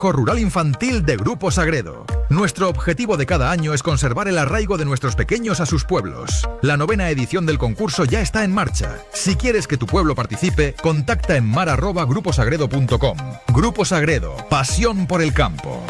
Rural Infantil de Grupo Sagredo. Nuestro objetivo de cada año es conservar el arraigo de nuestros pequeños a sus pueblos. La 9ª edición del concurso ya está en marcha. Si quieres que tu pueblo participe, contacta en mar@gruposagredo.com. Grupo Sagredo, pasión por el campo.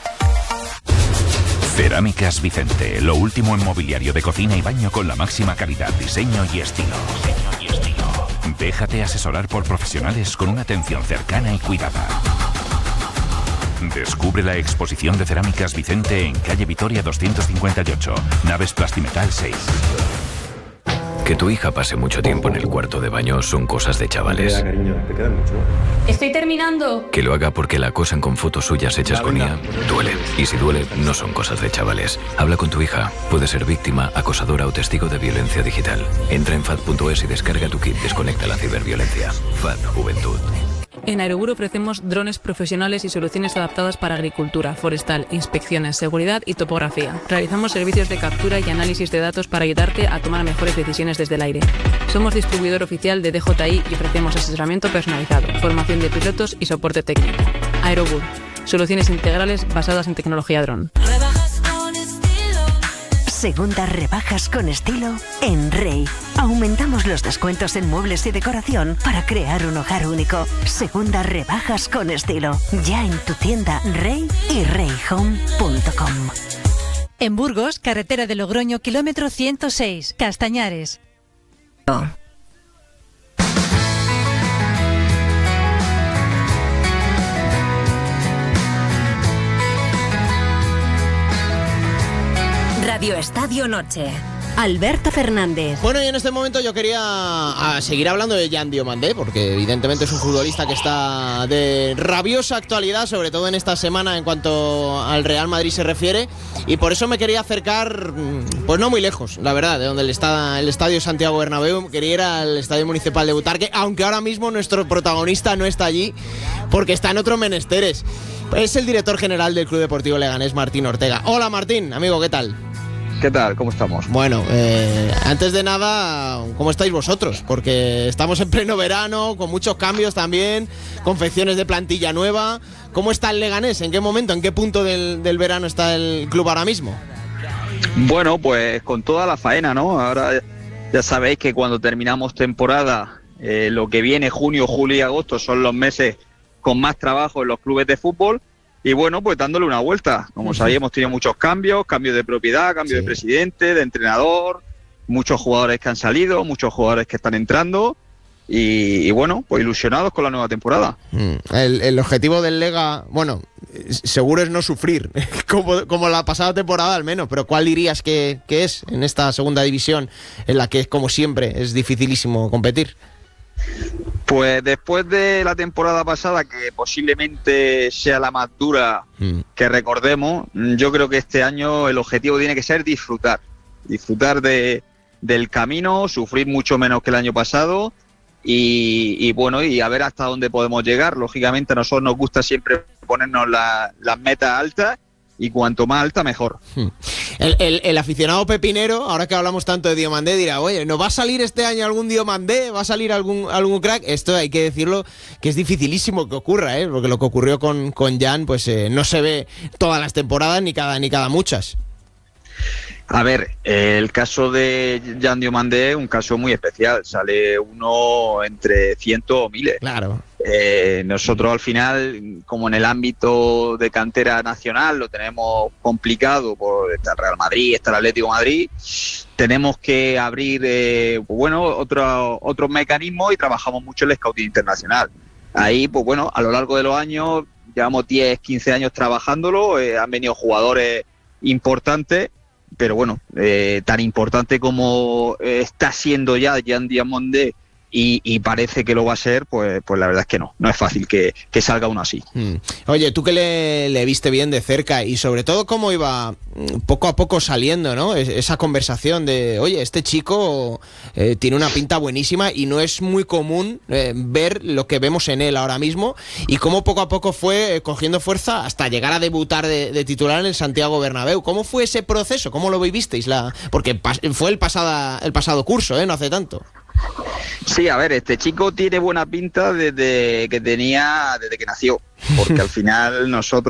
Cerámicas Vicente, lo último en mobiliario de cocina y baño con la máxima calidad, diseño y estilo. Déjate asesorar por profesionales con una atención cercana y cuidada. Descubre la exposición de Cerámicas Vicente en calle Vitoria 258, naves Plastimetal 6. Que tu hija pase mucho tiempo en el cuarto de baño son cosas de chavales. Te queda mucho. Estoy terminando. Que lo haga porque la acosan con fotos suyas hechas con IA duele. Y si duele, no son cosas de chavales. Habla con tu hija. Puede ser víctima, acosadora o testigo de violencia digital. Entra en FAD.es y descarga tu kit Desconecta la ciberviolencia. FAD Juventud. En Aerogur ofrecemos drones profesionales y soluciones adaptadas para agricultura, forestal, inspecciones, seguridad y topografía. Realizamos servicios de captura y análisis de datos para ayudarte a tomar mejores decisiones desde el aire. Somos distribuidor oficial de DJI y ofrecemos asesoramiento personalizado, formación de pilotos y soporte técnico. Aerogur, soluciones integrales basadas en tecnología dron. Segundas rebajas con estilo en Rey. Aumentamos los descuentos en muebles y decoración para crear un hogar único. Segundas rebajas con estilo. Ya en tu tienda Rey y reyhome.com. En Burgos, carretera de Logroño, kilómetro 106, Castañares. Radio Estadio Noche. Alberto Fernández. Bueno, y en este momento yo quería seguir hablando de Jan Diomandé, porque evidentemente es un futbolista que está de rabiosa actualidad, sobre todo en esta semana en cuanto al Real Madrid se refiere, y por eso me quería acercar, pues no muy lejos, la verdad, de donde está el Estadio Santiago Bernabéu. Quería ir al Estadio Municipal de Butarque, aunque ahora mismo nuestro protagonista no está allí, porque está en otros menesteres. Es el director general del Club Deportivo Leganés, Martín Ortega. Hola Martín, amigo, ¿qué tal? ¿Qué tal? ¿Cómo estamos? Bueno, antes de nada, ¿cómo estáis vosotros? Porque estamos en pleno verano, con muchos cambios también, confecciones de plantilla nueva. ¿Cómo está el Leganés? ¿En qué momento, en qué punto del verano está el club ahora mismo? Bueno, pues con toda la faena, ¿no? Ahora ya sabéis que cuando terminamos temporada, lo que viene junio, julio y agosto son los meses con más trabajo en los clubes de fútbol. Y bueno, pues dándole una vuelta. Como sabéis, hemos tenido muchos cambios de propiedad, cambio de presidente, de entrenador, muchos jugadores que han salido, muchos jugadores que están entrando y bueno, pues ilusionados con la nueva temporada. El objetivo del Lega, bueno, seguro es no sufrir, como la pasada temporada al menos, pero ¿cuál dirías que es en esta segunda división en la que, como siempre, es dificilísimo competir? Pues después de la temporada pasada, que posiblemente sea la más dura que recordemos, yo creo que este año el objetivo tiene que ser disfrutar del camino, sufrir mucho menos que el año pasado y bueno, y a ver hasta dónde podemos llegar. Lógicamente a nosotros nos gusta siempre ponernos las metas altas y cuanto más alta mejor. El aficionado pepinero, ahora que hablamos tanto de Diomandé, dirá, oye, ¿no va a salir este año algún Diomandé? ¿Va a salir algún crack? Esto hay que decirlo, que es dificilísimo que ocurra, porque lo que ocurrió con Jan, pues no se ve todas las temporadas ni cada muchas. A ver, el caso de Jan Diomandé es un caso muy especial. Sale uno entre cientos o miles. Claro. Nosotros al final, como en el ámbito de cantera nacional, lo tenemos complicado por estar Real Madrid, está el Atlético de Madrid. Tenemos que abrir, otros mecanismos y trabajamos mucho en el scouting internacional. Ahí, pues bueno, a lo largo de los años, llevamos 10, 15 años trabajándolo, han venido jugadores importantes. Pero bueno, tan importante como está siendo ya Jan Diomandé y parece que lo va a ser, pues la verdad es que no es fácil que salga uno así. Oye, tú que le viste bien de cerca y sobre todo cómo iba poco a poco saliendo, ¿no? Esa conversación de, oye, este chico tiene una pinta buenísima y no es muy común ver lo que vemos en él ahora mismo y cómo poco a poco fue cogiendo fuerza hasta llegar a debutar de titular en el Santiago Bernabéu. ¿Cómo fue ese proceso? ¿Cómo lo vivisteis? Porque fue el pasado curso, no hace tanto. Sí, a ver, este chico tiene buena pinta desde que nació, porque al final nosotros